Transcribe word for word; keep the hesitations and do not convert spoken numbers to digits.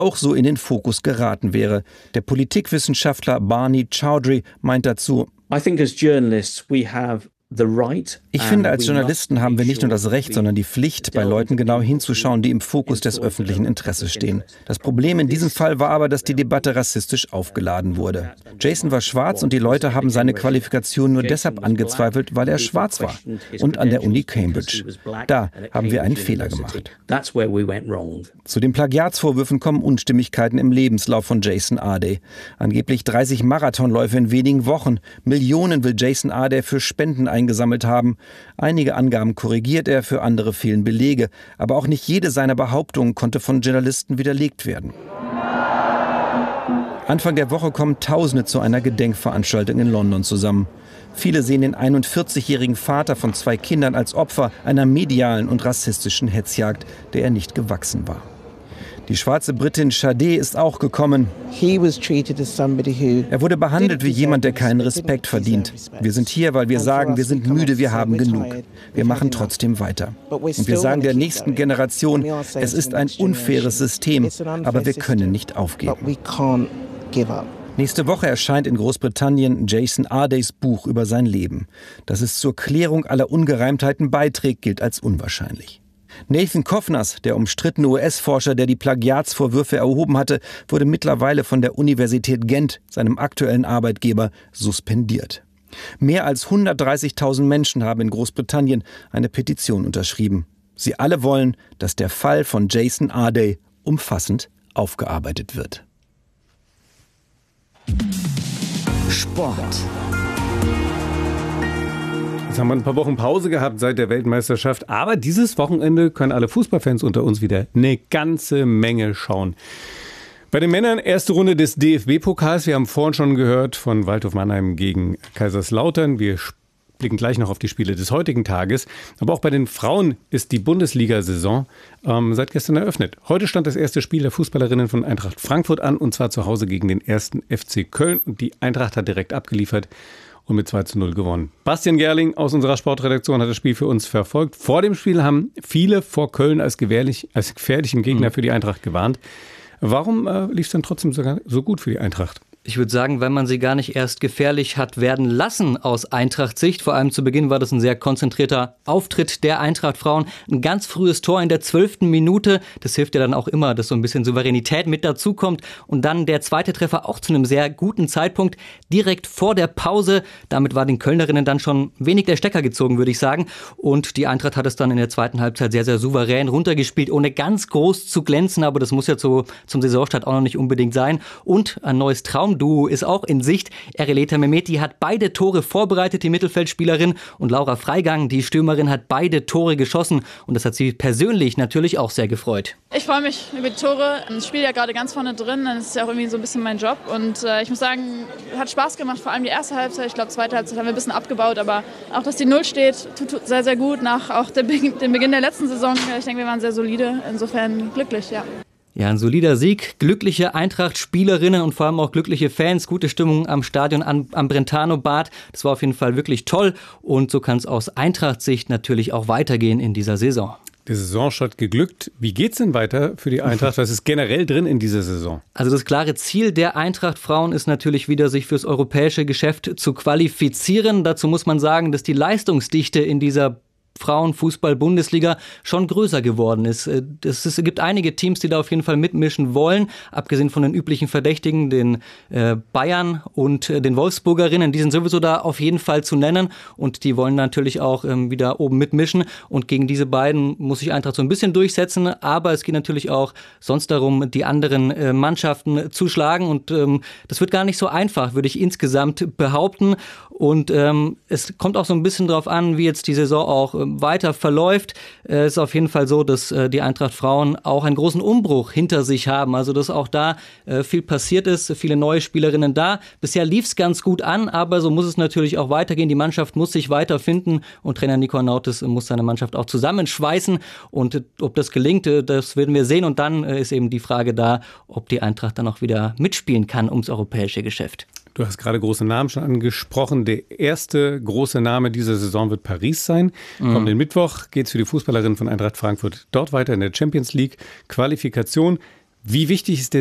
auch so in den Fokus geraten wäre. Der Politikwissenschaftler Barney Chowdhury meint dazu: I think as journalists we have Ich finde, als Journalisten haben wir nicht nur das Recht, sondern die Pflicht, bei Leuten genau hinzuschauen, die im Fokus des öffentlichen Interesses stehen. Das Problem in diesem Fall war aber, dass die Debatte rassistisch aufgeladen wurde. Jason war schwarz und die Leute haben seine Qualifikation nur deshalb angezweifelt, weil er schwarz war. Und an der Uni Cambridge. Da haben wir einen Fehler gemacht. Zu den Plagiatsvorwürfen kommen Unstimmigkeiten im Lebenslauf von Jason Arday. Angeblich dreißig Marathonläufe in wenigen Wochen. Millionen will Jason Arday für Spenden eingesetzt eingesammelt haben. Einige Angaben korrigiert er, für andere fehlen Belege. Aber auch nicht jede seiner Behauptungen konnte von Journalisten widerlegt werden. Anfang der Woche kommen Tausende zu einer Gedenkveranstaltung in London zusammen. Viele sehen den einundvierzigjährigen Vater von zwei Kindern als Opfer einer medialen und rassistischen Hetzjagd, der er nicht gewachsen war. Die schwarze Britin Sade ist auch gekommen. Er wurde behandelt wie jemand, der keinen Respekt verdient. Wir sind hier, weil wir sagen, wir sind müde, wir haben genug. Wir machen trotzdem weiter. Und wir sagen der nächsten Generation, es ist ein unfaires System, aber wir können nicht aufgeben. Nächste Woche erscheint in Großbritannien Jason Ardays Buch über sein Leben. Dass es zur Klärung aller Ungereimtheiten beiträgt, gilt als unwahrscheinlich. Nathan Kovners, der umstrittene U S-Forscher, der die Plagiatsvorwürfe erhoben hatte, wurde mittlerweile von der Universität Gent, seinem aktuellen Arbeitgeber, suspendiert. Mehr als hundertdreißigtausend Menschen haben in Großbritannien eine Petition unterschrieben. Sie alle wollen, dass der Fall von Jason Arday umfassend aufgearbeitet wird. Sport. Jetzt haben wir ein paar Wochen Pause gehabt seit der Weltmeisterschaft, aber dieses Wochenende können alle Fußballfans unter uns wieder eine ganze Menge schauen. Bei den Männern erste Runde des D F B-Pokals. Wir haben vorhin schon gehört von Waldhof Mannheim gegen Kaiserslautern. Wir blicken gleich noch auf die Spiele des heutigen Tages. Aber auch bei den Frauen ist die Bundesliga-Saison ähm, seit gestern eröffnet. Heute stand das erste Spiel der Fußballerinnen von Eintracht Frankfurt an, und zwar zu Hause gegen den ersten F C Köln. Und die Eintracht hat direkt abgeliefert und mit zwei zu null gewonnen. Bastian Gerling aus unserer Sportredaktion hat das Spiel für uns verfolgt. Vor dem Spiel haben viele vor Köln als, gefährlich, als gefährlichen Gegner mhm. für die Eintracht gewarnt. Warum äh, lief es dann trotzdem so, so gut für die Eintracht? Ich würde sagen, wenn man sie gar nicht erst gefährlich hat werden lassen aus Eintracht-Sicht. Vor allem zu Beginn war das ein sehr konzentrierter Auftritt der Eintracht-Frauen. Ein ganz frühes Tor in der zwölften Minute. Das hilft ja dann auch immer, dass so ein bisschen Souveränität mit dazukommt. Und dann der zweite Treffer auch zu einem sehr guten Zeitpunkt, direkt vor der Pause. Damit war den Kölnerinnen dann schon wenig der Stecker gezogen, würde ich sagen. Und die Eintracht hat es dann in der zweiten Halbzeit sehr, sehr souverän runtergespielt, ohne ganz groß zu glänzen. Aber das muss ja zu, zum Saisonstart auch noch nicht unbedingt sein. Und ein neues Traum Duo ist auch in Sicht. Ereleta Mehmeti hat beide Tore vorbereitet, die Mittelfeldspielerin, und Laura Freigang, die Stürmerin, hat beide Tore geschossen, und das hat sie persönlich natürlich auch sehr gefreut. Ich freue mich über die Tore. Ich spiele ja gerade ganz vorne drin, das ist ja auch irgendwie so ein bisschen mein Job, und äh, ich muss sagen, hat Spaß gemacht, vor allem die erste Halbzeit. Ich glaube, zweite Halbzeit haben wir ein bisschen abgebaut, aber auch, dass die Null steht, tut, tut sehr, sehr gut nach auch dem Beginn der letzten Saison. Ich denke, wir waren sehr solide, insofern glücklich, ja. Ja, ein solider Sieg, glückliche Eintracht-Spielerinnen und vor allem auch glückliche Fans, gute Stimmung am Stadion am, am Brentano-Bad. Das war auf jeden Fall wirklich toll, und so kann es aus Eintracht-Sicht natürlich auch weitergehen in dieser Saison. Der Saisonstart geglückt. Wie geht's denn weiter für die Eintracht? Was ist generell drin in dieser Saison? Also das klare Ziel der Eintracht-Frauen ist natürlich wieder, sich fürs europäische Geschäft zu qualifizieren. Dazu muss man sagen, dass die Leistungsdichte in dieser Frauenfußball-Bundesliga schon größer geworden ist. Es, ist. es gibt einige Teams, die da auf jeden Fall mitmischen wollen, abgesehen von den üblichen Verdächtigen, den äh, Bayern und äh, den Wolfsburgerinnen. Die sind sowieso da auf jeden Fall zu nennen, und die wollen natürlich auch ähm, wieder oben mitmischen, und gegen diese beiden muss sich Eintracht so ein bisschen durchsetzen, aber es geht natürlich auch sonst darum, die anderen äh, Mannschaften zu schlagen, und ähm, das wird gar nicht so einfach, würde ich insgesamt behaupten, und ähm, es kommt auch so ein bisschen drauf an, wie jetzt die Saison auch äh, weiter verläuft. Es ist auf jeden Fall so, dass äh, die Eintracht Frauen auch einen großen Umbruch hinter sich haben. Also dass auch da äh, viel passiert ist, viele neue Spielerinnen da. Bisher lief es ganz gut an, aber so muss es natürlich auch weitergehen. Die Mannschaft muss sich weiterfinden, und Trainer Nico Nautis muss seine Mannschaft auch zusammenschweißen. Und äh, ob das gelingt, äh, das werden wir sehen. Und dann äh, ist eben die Frage da, ob die Eintracht dann auch wieder mitspielen kann ums europäische Geschäft. Du hast gerade große Namen schon angesprochen. Der erste große Name dieser Saison wird Paris sein. Mhm. Kommenden Mittwoch geht es für die Fußballerinnen von Eintracht Frankfurt dort weiter in der Champions League Qualifikation. Wie wichtig ist der